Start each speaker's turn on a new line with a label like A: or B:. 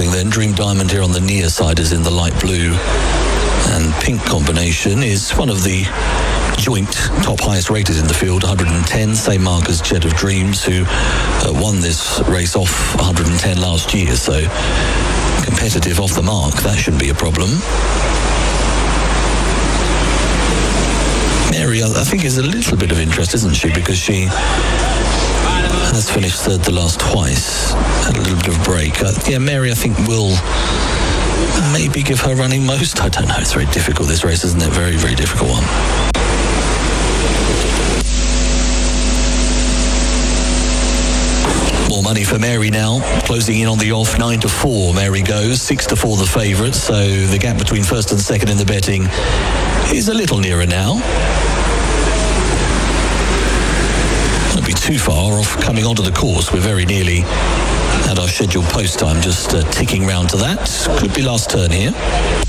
A: circling then. Dream Diamond here on the near side is in the light blue and pink combination, is one of the joint top highest rated in the field, 110, same mark as Jet of Dreams, who won this race off 110 last year, so competitive off the mark, that shouldn't be a problem. Mary, I think, is a little bit of interest, isn't she, because she has finished third the last twice, had a little bit of a break. Yeah, Mary, I think, will maybe give her running most. I don't know, it's very difficult, this race, isn't it? Very, very difficult one. More money for Mary now, closing in on the off. 9-4 Mary goes, 6-4 the favourite, so the gap between first and second in the betting is a little nearer now. Won't be too far off coming onto the course. We're very nearly at our scheduled post time, just ticking round to that. Could be last turn here.